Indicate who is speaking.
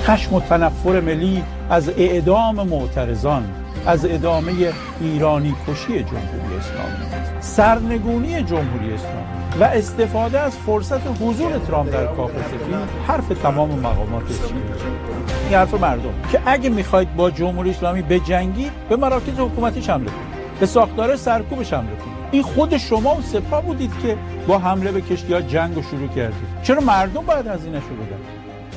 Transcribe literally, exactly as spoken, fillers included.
Speaker 1: خشم و تنفر ملی از اعدام معترضان، از ادامه ایرانی کشی جمهوری اسلامی، سرنگونی جمهوری اسلامی و استفاده از فرصت حضور ترامپ در کاخ سفید حرف تمام مقامات چینی. این حرف مردم که اگه میخواید با جمهوری اسلامی بجنگید به مراکز حکومتیش حمله کنید، به ساختار سرکوبش حمله کنید. این خود شما و سپاه بودید که با حمله به کشتی‌ها جنگ رو شروع کردید. چرا مردم باید هزینه‌شو بدن؟